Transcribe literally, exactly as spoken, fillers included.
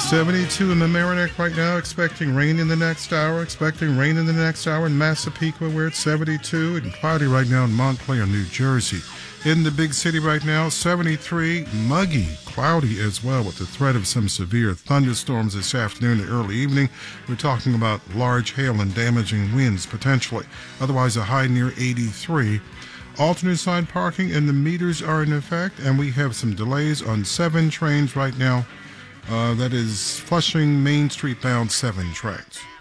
seventy-two in the Mamaroneck right now, expecting rain in the next hour, expecting rain in the next hour in Massapequa, where it's seventy-two, and cloudy right now in Montclair, New Jersey. In the big city right now, seventy-three, muggy, cloudy as well, with the threat of some severe thunderstorms this afternoon and early evening. We're talking about large hail and damaging winds potentially. Otherwise, a high near eighty-three. Alternate side parking and the meters are in effect, and we have some delays on seven trains right now. Uh, that is Flushing Main Street bound seven trains.